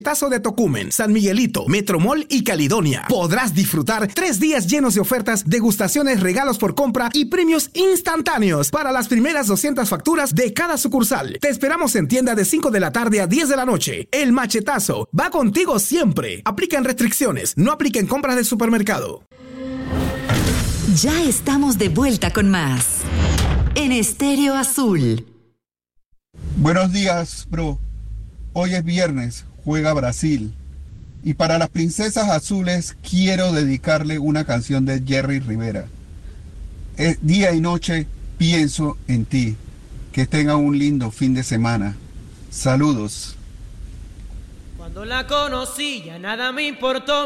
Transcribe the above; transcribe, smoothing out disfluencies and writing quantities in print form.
Tazo de Tocumen, San Miguelito, Metromol y Caledonia. Podrás disfrutar 3 días llenos de ofertas, degustaciones, regalos por compra y premios instantáneos para las primeras 200 facturas de cada sucursal. Te esperamos en tienda de 5 de la tarde a 10 de la noche. El machetazo va contigo siempre. Aplican restricciones, no apliquen compras de supermercado. Ya estamos de vuelta con más en Estéreo Azul. Buenos días, bro. Hoy es viernes. Juega Brasil. Y para las princesas azules quiero dedicarle una canción de Jerry Rivera. Día y noche pienso en ti. Que tengan un lindo fin de semana. Saludos. Cuando la conocí ya nada me importó.